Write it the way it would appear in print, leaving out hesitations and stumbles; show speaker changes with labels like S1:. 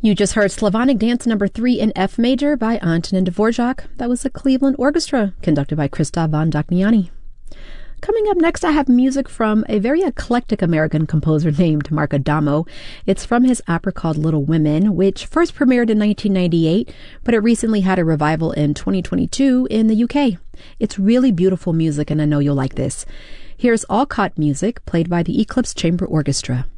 S1: You just heard Slavonic Dance Number 3 in F major by Antonin Dvorak. That was the Cleveland Orchestra, conducted by Christoph von Dohnanyi. Coming up next, I have music from a very eclectic American composer named Mark Adamo. It's from his opera called Little Women, which first premiered in 1998, but it recently had a revival in 2022 in the UK. It's really beautiful music, and I know you'll like this. Here's All Caught music, played by the Eclipse Chamber Orchestra.